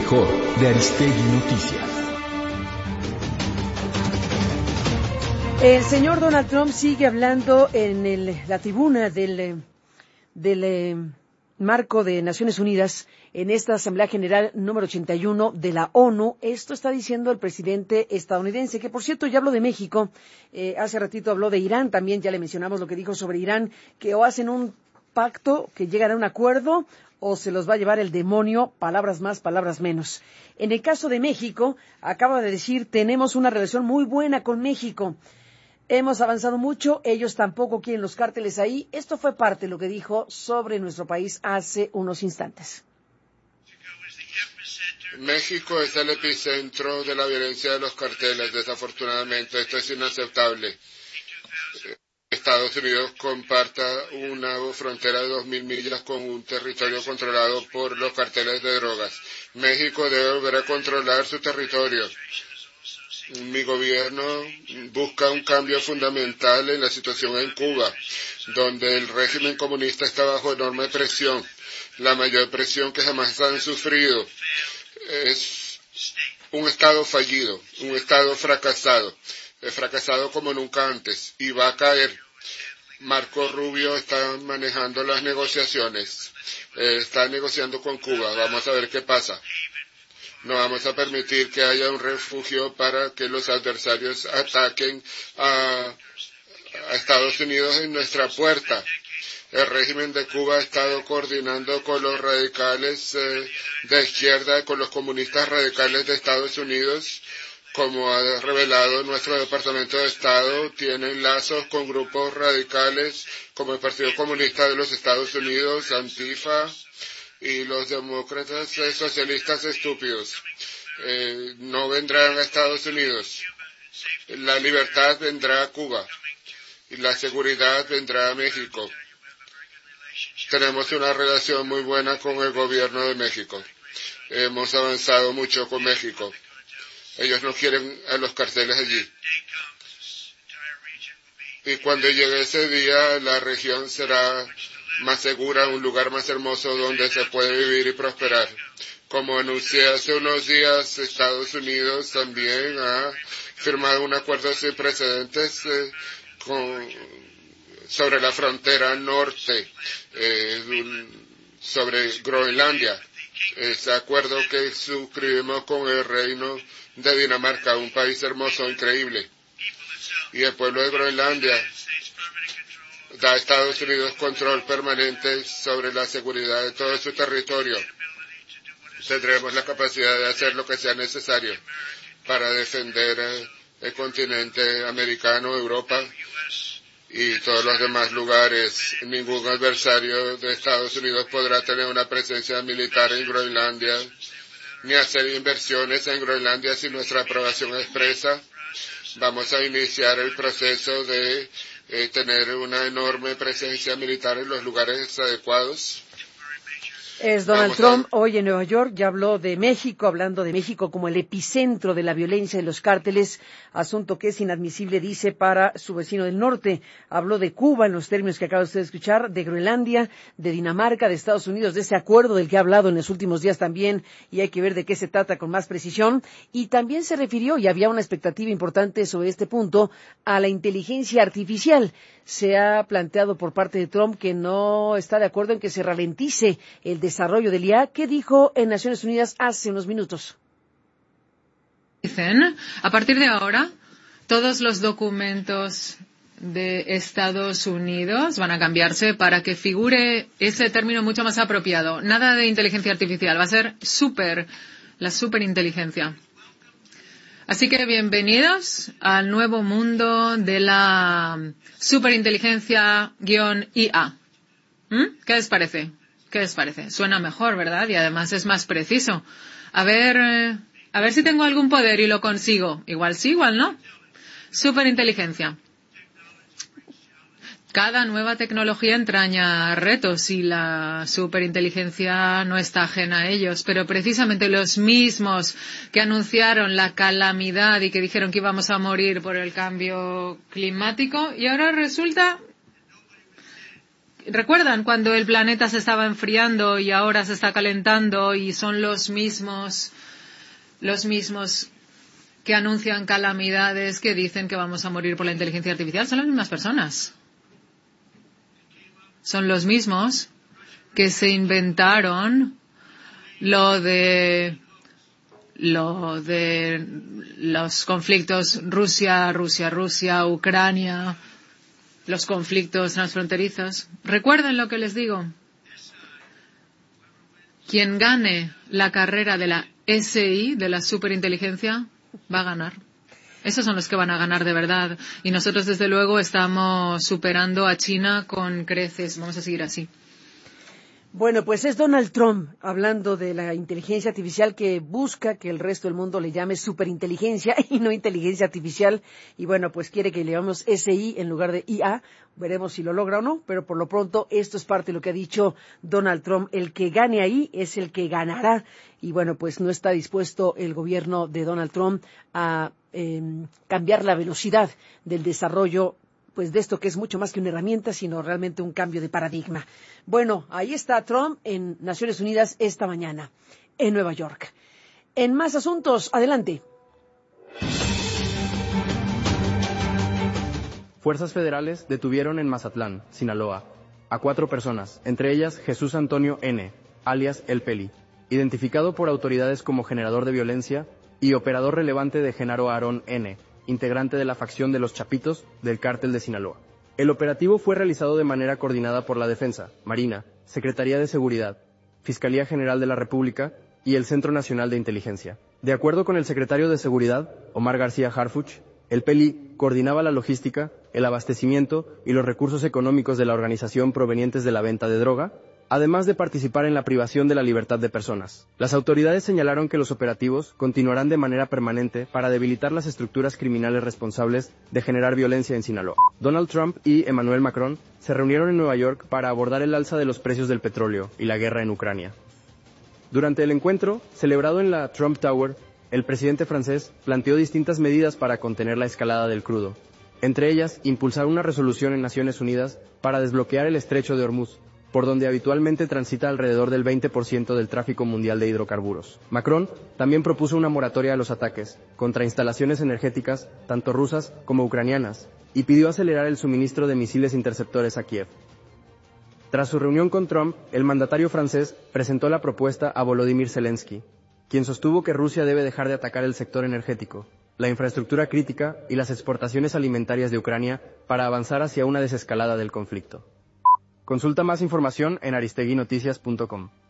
mejor de Aristegui Noticias. El señor Donald Trump sigue hablando en la tribuna del marco de Naciones Unidas en esta Asamblea General número 81 de la ONU. Esto está diciendo el presidente estadounidense, que por cierto ya habló de México, hace ratito habló de Irán, también ya le mencionamos lo que dijo sobre Irán, que o hacen un pacto, que llegan a un acuerdo, o se los va a llevar el demonio, palabras más, palabras menos. En el caso de México, acaba de decir, tenemos una relación muy buena con México. Hemos avanzado mucho, ellos tampoco quieren los cárteles ahí. Esto fue parte de lo que dijo sobre nuestro país hace unos instantes. México es el epicentro de la violencia de los carteles. Desafortunadamente, esto es inaceptable. Estados Unidos comparta una frontera de 2.000 millas con un territorio controlado por los carteles de drogas. México debe volver a controlar su territorio. Mi gobierno busca un cambio fundamental en la situación en Cuba, donde el régimen comunista está bajo enorme presión, la mayor presión que jamás han sufrido. Es un Estado fallido, un Estado fracasado como nunca antes, y va a caer. Marco Rubio está manejando las negociaciones, está negociando con Cuba, vamos a ver qué pasa. No vamos a permitir que haya un refugio para que los adversarios ataquen a Estados Unidos en nuestra puerta. El régimen de Cuba ha estado coordinando con los radicales de izquierda, con los comunistas radicales de Estados Unidos. Como ha revelado nuestro Departamento de Estado, tienen lazos con grupos radicales como el Partido Comunista de los Estados Unidos, Antifa, y los demócratas socialistas estúpidos. No vendrán a Estados Unidos. La libertad vendrá a Cuba y la seguridad vendrá a México. Tenemos una relación muy buena con el gobierno de México. Hemos avanzado mucho con México. Ellos no quieren a los carteles allí. Y cuando llegue ese día, la región será más segura, un lugar más hermoso donde se puede vivir y prosperar. Como anuncié hace unos días, Estados Unidos también ha firmado un acuerdo sin precedentes sobre la frontera norte, sobre Groenlandia. Ese acuerdo que suscribimos con el Reino de Dinamarca, un país hermoso, increíble. Y el pueblo de Groenlandia da a Estados Unidos control permanente sobre la seguridad de todo su territorio. Tendremos la capacidad de hacer lo que sea necesario para defender el continente americano, Europa y todos los demás lugares. Ningún adversario de Estados Unidos podrá tener una presencia militar en Groenlandia, ni hacer inversiones en Groenlandia sin nuestra aprobación expresa. Vamos a iniciar el proceso de tener una enorme presencia militar en los lugares adecuados. Es Donald Trump hoy en Nueva York, ya habló de México, hablando de México como el epicentro de la violencia de los cárteles, asunto que es inadmisible, dice, para su vecino del norte. Habló de Cuba en los términos que acaba usted de escuchar, de Groenlandia, de Dinamarca, de Estados Unidos, de ese acuerdo del que ha hablado en los últimos días también, y hay que ver de qué se trata con más precisión. Y también se refirió, y había una expectativa importante sobre este punto, a la inteligencia artificial. Se ha planteado por parte de Trump que no está de acuerdo en que se ralentice el desarrollo del IA. ¿Qué dijo en Naciones Unidas hace unos minutos? Dicen, a partir de ahora, todos los documentos de Estados Unidos van a cambiarse para que figure ese término mucho más apropiado. Nada de inteligencia artificial, va a ser la superinteligencia. Así que bienvenidos al nuevo mundo de la superinteligencia-IA. ¿Qué les parece? ¿Qué les parece? Suena mejor, ¿verdad? Y además es más preciso. A ver si tengo algún poder y lo consigo. Igual sí, igual no. Superinteligencia. Cada nueva tecnología entraña retos y la superinteligencia no está ajena a ellos, pero precisamente los mismos que anunciaron la calamidad y que dijeron que íbamos a morir por el cambio climático, y ahora resulta ¿Recuerdan cuando el planeta se estaba enfriando y ahora se está calentando y son los mismos que anuncian calamidades, que dicen que vamos a morir por la inteligencia artificial? Son las mismas personas. Son los mismos que se inventaron lo de los conflictos Rusia, Ucrania, los conflictos transfronterizos. Recuerden lo que les digo. Quien gane la carrera de la SI, de la superinteligencia, va a ganar. Esos son los que van a ganar de verdad. Y nosotros, desde luego, estamos superando a China con creces. Vamos a seguir así. Bueno, pues es Donald Trump hablando de la inteligencia artificial, que busca que el resto del mundo le llame superinteligencia y no inteligencia artificial. Y bueno, pues quiere que le llamemos SI en lugar de IA. Veremos si lo logra o no, pero por lo pronto esto es parte de lo que ha dicho Donald Trump. El que gane ahí es el que ganará. Y bueno, pues no está dispuesto el gobierno de Donald Trump a cambiar la velocidad del desarrollo, pues de esto que es mucho más que una herramienta, sino realmente un cambio de paradigma. Bueno, ahí está Trump en Naciones Unidas esta mañana, en Nueva York. En más asuntos, adelante. Fuerzas federales detuvieron en Mazatlán, Sinaloa, a 4 personas, entre ellas Jesús Antonio N., alias El Peli, identificado por autoridades como generador de violencia y operador relevante de Genaro Aarón N., integrante de la facción de los Chapitos del Cártel de Sinaloa. El operativo fue realizado de manera coordinada por la Defensa, Marina, Secretaría de Seguridad, Fiscalía General de la República y el Centro Nacional de Inteligencia. De acuerdo con el secretario de Seguridad, Omar García Harfuch, el Peli coordinaba la logística, el abastecimiento y los recursos económicos de la organización provenientes de la venta de droga, además de participar en la privación de la libertad de personas. Las autoridades señalaron que los operativos continuarán de manera permanente para debilitar las estructuras criminales responsables de generar violencia en Sinaloa. Donald Trump y Emmanuel Macron se reunieron en Nueva York para abordar el alza de los precios del petróleo y la guerra en Ucrania. Durante el encuentro, celebrado en la Trump Tower, el presidente francés planteó distintas medidas para contener la escalada del crudo, entre ellas impulsar una resolución en Naciones Unidas para desbloquear el estrecho de Hormuz, por donde habitualmente transita alrededor del 20% del tráfico mundial de hidrocarburos. Macron también propuso una moratoria a los ataques contra instalaciones energéticas, tanto rusas como ucranianas, y pidió acelerar el suministro de misiles interceptores a Kiev. Tras su reunión con Trump, el mandatario francés presentó la propuesta a Volodymyr Zelensky, quien sostuvo que Rusia debe dejar de atacar el sector energético, la infraestructura crítica y las exportaciones alimentarias de Ucrania para avanzar hacia una desescalada del conflicto. Consulta más información en aristeguinoticias.com.